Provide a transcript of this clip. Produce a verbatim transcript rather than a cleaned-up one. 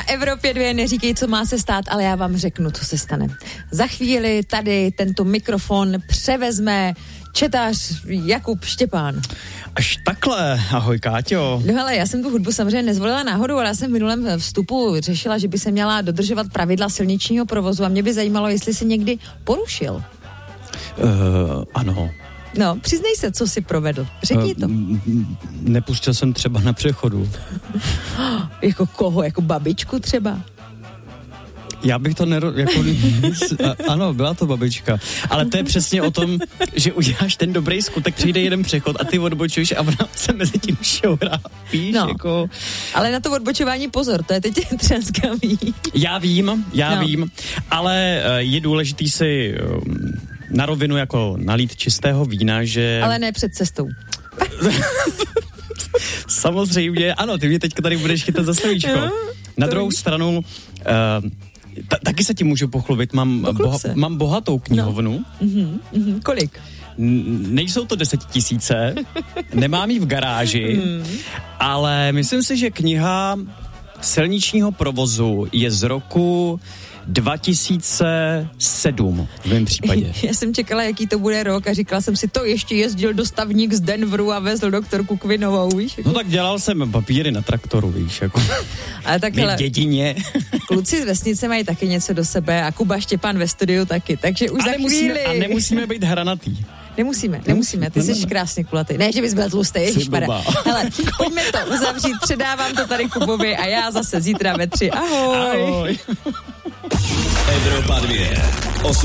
na Evropě dvě, neříkej, co má se stát, ale já vám řeknu, co se stane. Za chvíli tady tento mikrofon převezme četář Jakub Štěpán. Až takhle, ahoj Káťo. No hele, já jsem tu hudbu samozřejmě nezvolila náhodou, ale já jsem v minulém vstupu řešila, že by se měla dodržovat pravidla silničního provozu a mě by zajímalo, jestli se někdy porušil. Uh, ano. No, přiznej se, co jsi provedl. Řekni to. Uh, nepustil jsem třeba na přechodu. Jako koho? Jako babičku třeba? Já bych to nero... Jako, ano, byla to babička. Ale to je přesně o tom, že uděláš ten dobrý skutek, přijde jeden přechod a ty odbočuješ a ona se mezi tím šourá. Víš, no. jako... Ale na to odbočování pozor, to je teď třaskavý. Já vím, já no. vím, ale je důležitý si na rovinu jako nalít čistého vína, že... Ale ne před cestou. Samozřejmě, ano, ty mě teďka tady budeš chytat za slovíčko. No, na druhou ví. stranu... Uh, Ta, taky se ti můžu pochlubit, mám, boha, mám bohatou knihovnu. No. Mm-hmm, mm-hmm. Kolik? N- nejsou to desetitisíce, nemám ji v garáži, mm. ale myslím si, že kniha silničního provozu je z roku dva tisíce sedm v mém případě. Já jsem čekala, jaký to bude rok a říkala jsem si, to ještě jezdil dostavník z Denveru a vezl doktorku Kvinovou, víš? No tak dělal jsem papíry na traktoru, víš, jako ale tak, hele, v dědině. Kluci z vesnice mají taky něco do sebe a Kuba Štěpán ve studiu taky, takže už a za nemusíme, chvíli... A nemusíme být hranatý. Nemusíme, nemusíme, ty jsi krásně kulatý. Ne, že bys byl tlustý, ježišmarja. Hele, pojďme to uzavřít, předávám to tady Kubovi a já zase zítra ve tři. Ahoj. Ahoj. Evropa dvě.